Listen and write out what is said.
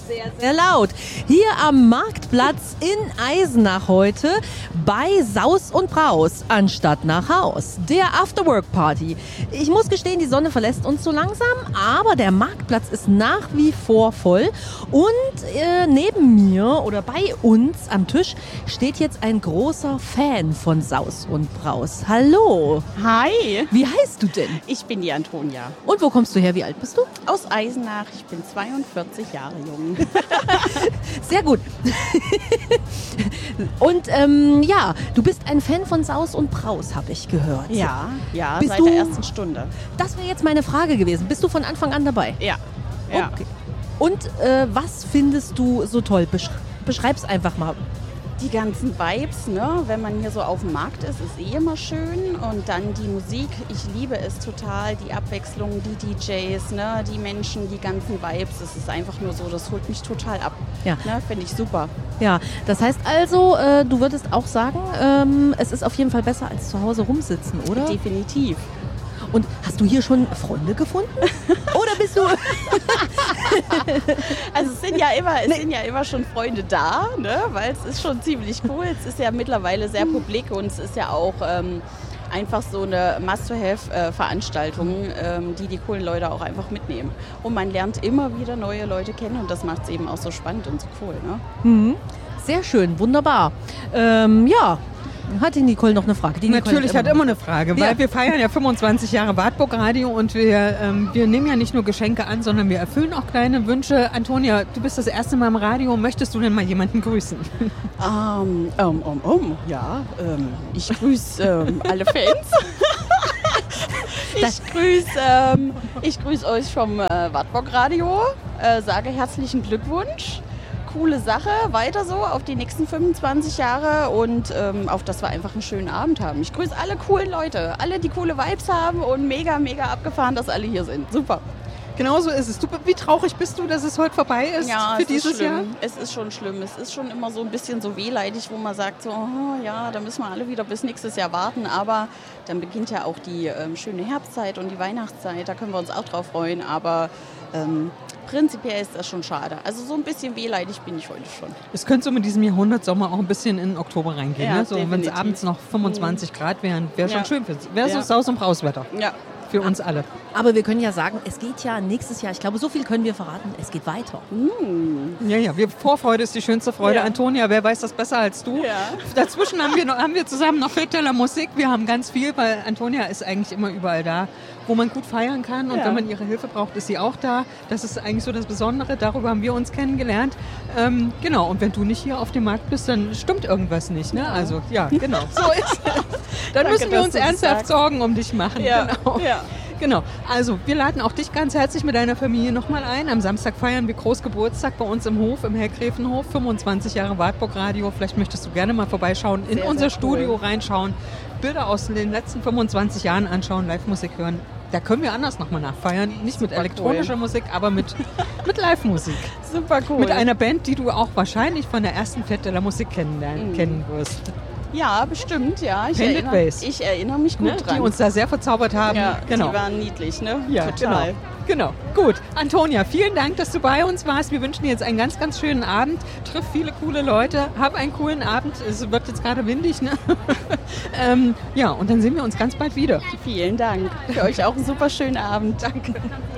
Sehr, sehr laut. Hier am Marktplatz in Eisenach heute bei Saus und Braus anstatt nach Haus. Der Afterwork-Party. Ich muss gestehen, die Sonne verlässt uns so langsam, aber der Marktplatz ist nach wie vor voll. Und neben mir oder bei uns am Tisch steht jetzt ein großer Fan von Saus und Braus. Hallo. Hi. Wie heißt du denn? Ich bin die Antonia. Und wo kommst du her? Wie alt bist du? Aus Eisenach. Ich bin 42 Jahre jung. Sehr gut. Und ja, du bist ein Fan von Saus und Braus, habe ich gehört. Ja, Bist seit du- der ersten Stunde. Das wäre jetzt meine Frage gewesen. Bist du von Anfang an dabei? Ja. Okay. Und was findest du so toll? Beschreib's einfach mal. Die ganzen Vibes, ne? Wenn man hier so auf dem Markt ist immer schön. Und dann die Musik, ich liebe es total. Die Abwechslung, die DJs, ne? Die Menschen, die ganzen Vibes. Es ist einfach nur so, das holt mich total ab. Ja. Ne? Finde ich super. Ja, das heißt also, du würdest auch sagen, es ist auf jeden Fall besser als zu Hause rumsitzen, oder? Definitiv. Und hast du hier schon Freunde gefunden? Oder bist du... Also es sind ja immer schon Freunde da, ne? Weil es ist schon ziemlich cool. Es ist ja mittlerweile sehr publik und es ist ja auch einfach so eine Must-to-have-Veranstaltung, die coolen Leute auch einfach mitnehmen. Und man lernt immer wieder neue Leute kennen und das macht es eben auch so spannend und so cool. Ne? Sehr schön, wunderbar. Ja, hat die Nicole noch eine Frage? Die Nicole Natürlich hat immer eine Frage, weil Ja. wir feiern ja 25 Jahre Wartburg Radio und wir nehmen ja nicht nur Geschenke an, sondern wir erfüllen auch kleine Wünsche. Antonia, du bist das erste Mal im Radio. Möchtest du denn mal jemanden grüßen? Ich grüße alle Fans. Ich grüße euch vom Wartburg Radio, sage herzlichen Glückwunsch. Coole Sache, weiter so auf die nächsten 25 Jahre und auf dass wir einfach einen schönen Abend haben. Ich grüße alle coolen Leute, alle, die coole Vibes haben und mega, mega abgefahren, dass alle hier sind. Super. Genauso ist es. Wie traurig bist du, dass es heute vorbei ist Ja, für es dieses ist schlimm. Jahr? Es ist schon schlimm. Es ist schon immer so ein bisschen so wehleidig, wo man sagt, so, oh, ja, da müssen wir alle wieder bis nächstes Jahr warten. Aber dann beginnt ja auch die schöne Herbstzeit und die Weihnachtszeit. Da können wir uns auch drauf freuen. Aber prinzipiell ist das schon schade. Also so ein bisschen wehleidig bin ich heute schon. Es könnte so mit diesem Jahrhundertsommer auch ein bisschen in den Oktober reingehen. Ja, Ne? So, wenn es definitiv. abends noch 25 Grad wären, wäre schon Ja. schön. Wäre so Ja. Saus- und Brauswetter Ja. für uns alle. Aber wir können ja sagen, es geht ja nächstes Jahr, ich glaube, so viel können wir verraten, es geht weiter. Ja, Vorfreude ist die schönste Freude. Ja. Antonia, wer weiß das besser als du? Ja. Dazwischen haben wir zusammen noch Fête de la Musik. Wir haben ganz viel, weil Antonia ist eigentlich immer überall da, wo man gut feiern kann. Und Ja. wenn man ihre Hilfe braucht, ist sie auch da. Das ist eigentlich so das Besondere. Darüber haben wir uns kennengelernt. Genau, und wenn du nicht hier auf dem Markt bist, dann stimmt irgendwas nicht. Ne? Also, ja, genau. So ist es. Dann Danke, müssen wir dass uns du das ernsthaft sagst. Sorgen um dich machen. Ja. Genau. Ja. Genau, also wir laden auch dich ganz herzlich mit deiner Familie nochmal ein. Am Samstag feiern wir Großgeburtstag bei uns im Hof, im Herrgräfenhof, 25 Jahre Wartburg Radio. Vielleicht möchtest du gerne mal vorbeischauen, in Sehr, unser sehr Studio cool. reinschauen, Bilder aus den letzten 25 Jahren anschauen, Live-Musik hören. Da können wir anders nochmal nachfeiern. Nicht mit Super elektronischer cool. Musik, aber mit Live-Musik. Super cool. Mit einer Band, die du auch wahrscheinlich von der ersten Fête de la Musik kennen wirst. Ja, bestimmt, ja. Pendant Ways. Ich erinnere mich gut Ne? dran. Die uns da sehr verzaubert haben. ja, Genau. die waren niedlich, ne? Ja, Total. Genau. Gut. Antonia, vielen Dank, dass du bei uns warst. Wir wünschen dir jetzt einen ganz, ganz schönen Abend. Triff viele coole Leute. Hab einen coolen Abend. Es wird jetzt gerade windig, ne? Ja, und dann sehen wir uns ganz bald wieder. Vielen Dank. Für euch auch einen super schönen Abend. Danke.